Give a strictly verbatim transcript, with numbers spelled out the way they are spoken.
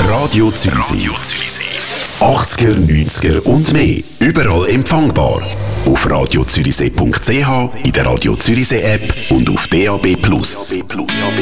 Radio Zürichsee. Radio Zürichsee. achtziger, neunziger und mehr. Überall empfangbar. Auf radio zürichsee punkt c h, in der Radio Zürichsee App und auf D A B plus.